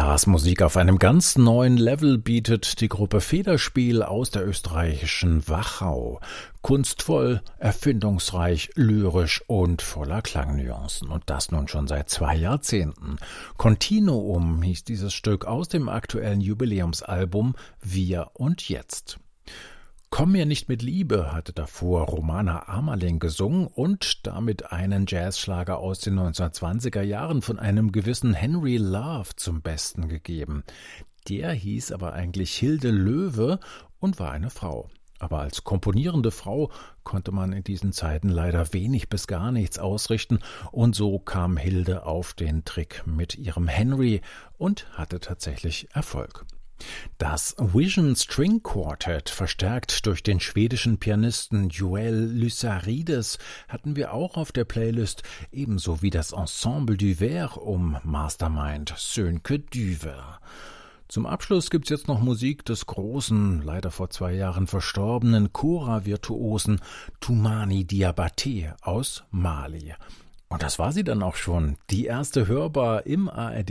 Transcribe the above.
Blasmusik auf einem ganz neuen Level bietet die Gruppe Federspiel aus der österreichischen Wachau. Kunstvoll, erfindungsreich, lyrisch und voller Klangnuancen. Und das nun schon seit 2 Jahrzehnten. Continuum hieß dieses Stück aus dem aktuellen Jubiläumsalbum Wir und Jetzt. Komm mir nicht mit Liebe hatte davor Romana Amerling gesungen und damit einen Jazzschlager aus den 1920er Jahren von einem gewissen Henry Love zum Besten gegeben. Der hieß aber eigentlich Hilde Löwe und war eine Frau. Aber als komponierende Frau konnte man in diesen Zeiten leider wenig bis gar nichts ausrichten und so kam Hilde auf den Trick mit ihrem Henry und hatte tatsächlich Erfolg. Das Vision String Quartet, verstärkt durch den schwedischen Pianisten Joel Lysarides, hatten wir auch auf der Playlist, ebenso wie das Ensemble du Ver um Mastermind Sönke Düver. Zum Abschluss gibt's jetzt noch Musik des großen, leider vor 2 Jahren verstorbenen Kora-Virtuosen Toumani Diabaté aus Mali. Und das war sie dann auch schon, die erste Hörbar im ARD